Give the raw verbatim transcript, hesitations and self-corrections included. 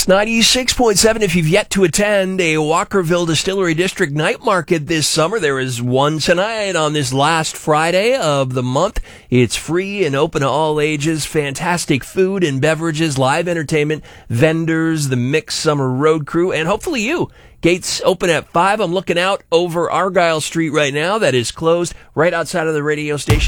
It's ninety-six point seven. If you've yet to attend a Walkerville Distillery District night market this summer, there is one tonight on this last Friday of the month. It's free and open to all ages. Fantastic food and beverages, live entertainment, vendors, the Mixed Summer Road Crew, and hopefully you. Gates open at five. I'm looking out over Argyle Street right now. That is closed right outside of the radio station.